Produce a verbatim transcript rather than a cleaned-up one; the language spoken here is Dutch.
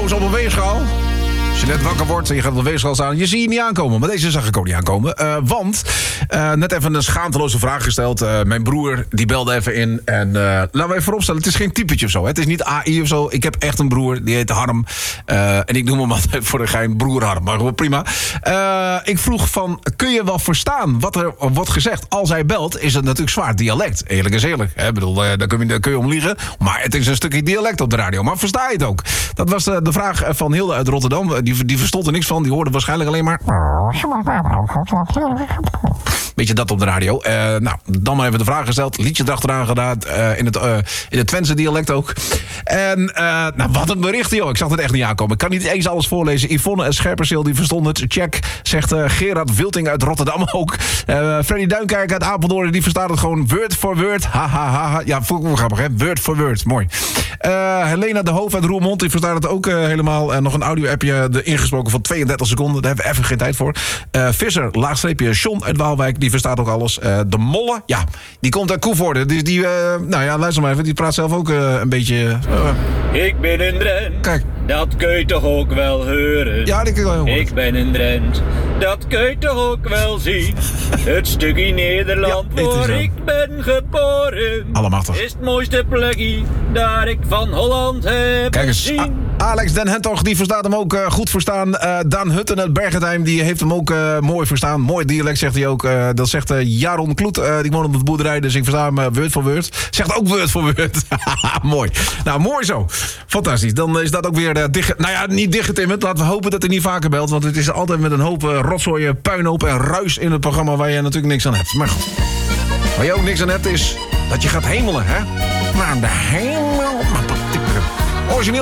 boos op een weegschaal? Als je net wakker wordt en je gaat op de weegschaal staan, je ziet je niet aankomen. Maar deze zag ik ook niet aankomen. Uh, want, uh, net even een schaamteloze vraag gesteld. Uh, mijn broer, die belde even in. En uh, laten we even vooropstellen, het is geen typetje of zo. Hè? Het is niet A I of zo. Ik heb echt een broer, die heet Harm. Uh, en ik noem hem altijd voor de gein broer Harm. Maar gewoon prima. Uh, ik vroeg van, kun je wel verstaan wat er wordt gezegd? Als hij belt, is het natuurlijk zwaar dialect. Eerlijk is eerlijk. Ik bedoel, uh, daar, kun je, daar kun je om liegen. Maar het is een stukje dialect op de radio. Maar versta je het ook? Dat was de, de vraag van Hilde uit Rotterdam. Die, die verstond er niks van. Die hoorde waarschijnlijk alleen maar... Beetje dat op de radio. Uh, nou, dan maar even de vraag gesteld. Liedje erachteraan gedaan. Uh, in, het, uh, in het Twentse dialect ook. En uh, nou, wat een bericht, joh. Ik zag het echt niet aankomen. Ik kan niet eens alles voorlezen. Yvonne en Scherperseel, die verstond het. Check, zegt uh, Gerard Wilting uit Rotterdam ook. Uh, Freddy Duinkerk uit Apeldoorn, die verstaat het gewoon word voor word. Ha, ha, ha, ha. Ja, vond ik wel grappig, hè? Word voor word. Mooi. Uh, Helena de Hoof uit Roermond, die verstaat het ook uh, helemaal. En nog een audio-appje de ingesproken van tweeëndertig seconden. Daar hebben we even geen tijd voor. Uh, Visser, laagstreepje John uit Waalwijk, die verstaat ook alles. Uh, de Molle, ja, die komt uit Koevoorde. Dus die, uh, nou ja, luister maar even. Die praat zelf ook uh, een beetje... Uh, ik ben een Drent. Kijk. Dat kun je toch ook wel horen? Ja, die kun je wel horen. Ik ben een Drent. Dat kun je toch ook wel zien? Het stukje Nederland ja, waar ik ben geboren. Allemachtig. Is het mooiste plekje daar ik van Holland heb Kijk eens, gezien. A- Alex Den Hentoch, die verstaat hem ook uh, goed verstaan. Uh, Daan Hutten uit Bergentheim, die heeft hem ook uh, mooi verstaan. Mooi dialect, zegt hij ook. Uh, dat zegt uh, Jaron Kloet, uh, die woont op de boerderij, dus ik versta hem uh, word voor word. Zegt ook word voor word. Mooi. Nou, mooi zo. Fantastisch. Dan is dat ook weer uh, dicht... Nou ja, niet dichtgetimmerd. Laten we hopen dat hij niet vaker belt, want het is altijd met een hoop uh, rotzooi, puinhoop en ruis in het programma waar je natuurlijk niks aan hebt. Maar goed. Waar je ook niks aan hebt is dat je gaat hemelen, hè? Naar de hemel. Origineel.